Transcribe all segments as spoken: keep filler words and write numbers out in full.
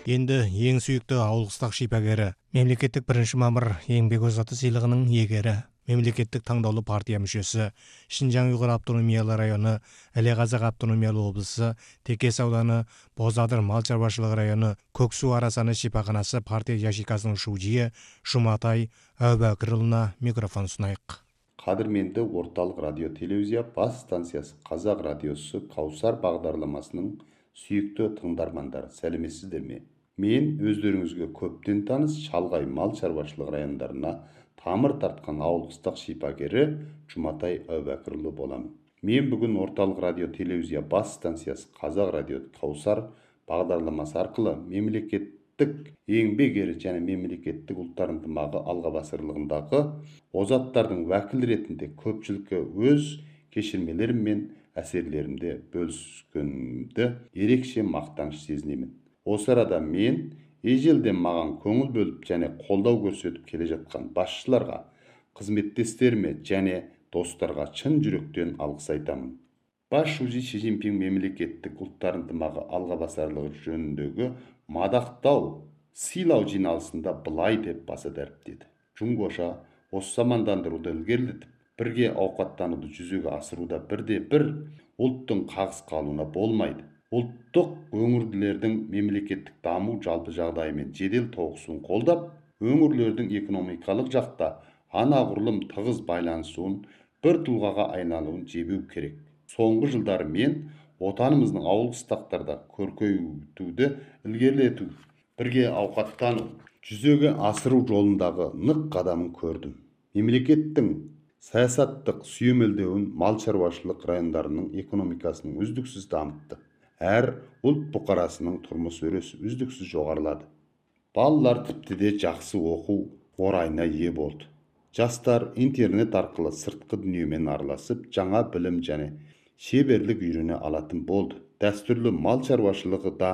Енді ең сүйікті ауылқыстақ шипагері, мемлекеттік бірінші мамыр еңбек озаты сыйлығының иегері, мемлекеттік таңдаулы партия мүшесі, Шинжаң ұйғыр автономиялы районы, Іле Қазақ автономиялы облысы, Текес ауданы, Бозадыр мал шаруашылығы районы, Көксу арасаны шипаханасы партия яшикасының шудиі Жұматай Әубәкірұлына микрофон сұнайық. Қадірменді орталық радио телевизия бас станциясы Қазақ радиосы Каусар бағдарламасының сүйікті тыңдармандары, сәлеметсіздер ме? Мен өздеріңізге көптен таныс шалғай мал шаруашылығы райондарына тамыр тартқан ауылқыстақ шипагері Жұматай Әубәкірұлы боламын. Мен бүгін орталық радио телевизия бас станциясы Қазақ радио Каусар бағдарламасы арқылы мемлекеттік еңбек ері және мемлекеттік ұлттар ынтымағы алғабасырлығындағы озаттардың уәкіл ретінде көпшілікке өз кешірмелерім мен әсерлерімде бөліскенімді ерекше мақтаныш сезінемін. Осы арада мен ежелден маған көңіл бөліп және қолдау көрсетіп келе жатқан басшыларға, қызметтестеріме және достарға шын жүректен алғыс айтамын. Бас шужи Ши Цзиньпин мемлекеттік ұлттар ынтымағы алғабасарлығы жөніндегі мадақтау сыйлау жиналысында былай деп баса дәріптеді. Жұңгоша осы замандандыруды ілгерілетіп, бірге ауқаттануды жүзеге асыруда бірде бір ұлттың қағыс қалуына болмайды. Ұлттық өңірлердің мемлекеттік даму жалпы жағдайымен жедел тоғысуын қолдап, өңірлердің экономикалық жақта анағұрлым тығыз байланысуын, бір тұлғаға айналуын жебеу керек. Соңғы жылдары мен отанымыздың ауыл-қыстақтарда көркейтуді ілгерілету, бірге ауқаттану, жүзеге асыру жолындағы нық қадамын көрдім. Мемлекеттің саясаттық сүйемелдеуін мал шаруашылық райондарының экономикасының үздіксіз дамытты. Әр ұлт бұқарасының тұрмыс өресі үздіксіз жоғарылады. Балалар тіпті де жақсы оқу орайына ие болды. Жастар интернет арқылы сыртқы дүниемен араласып, жаңа білім және шеберлік үйрене алатын болды. Дәстүрлі мал шаруашылығы да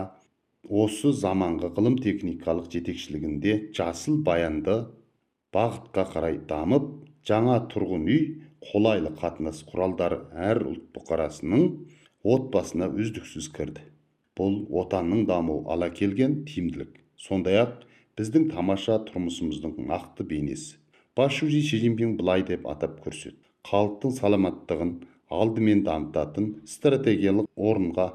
осы заманғы ғылым техникалық жетекшілігінде жасыл баянды бағытқа қарай дамып, жаңа тұрғын үй, қолайлы қатынас құралдары әр ұлт бұқарасының отбасына үздіксіз кірді. Бұл отанның дамуы ала келген тиімділік. Сондай-ақ біздің тамаша тұрмысымыздың нақты бейнесі. Бас шужи Ши Цзиньпин былай деп атап көрсетті. Халықтың саламаттығын алдымен дамытатын стратегиялық орынға